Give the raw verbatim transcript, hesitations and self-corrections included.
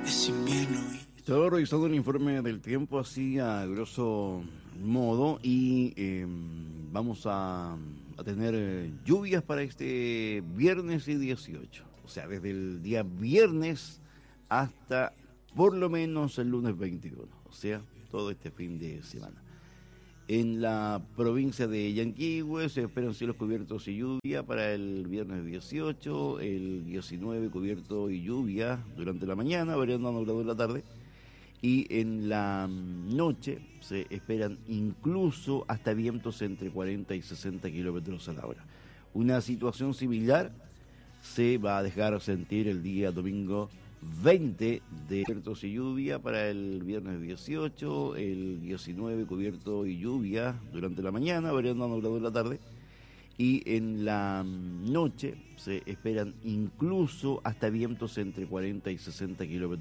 es invierno y... Estaba revisando el informe del tiempo así a grosso modo y eh, vamos a, a tener eh, lluvias para este viernes y dieciocho. O sea, desde el día viernes hasta por lo menos el lunes veintiuno. O sea, todo este fin de semana. En la provincia de Yanquihue se esperan cielos cubiertos y lluvia para el viernes dieciocho, el diecinueve cubierto y lluvia durante la mañana, variando a nublado en la tarde. Y en la noche se esperan incluso hasta vientos entre cuarenta y sesenta kilómetros a la hora. Una situación similar se va a dejar sentir el día domingo veinte de cubiertos y lluvia para el viernes dieciocho, el diecinueve cubierto y lluvia durante la mañana, variando a nublado en la tarde. Y en la noche se esperan incluso hasta vientos entre cuarenta y sesenta kilómetros.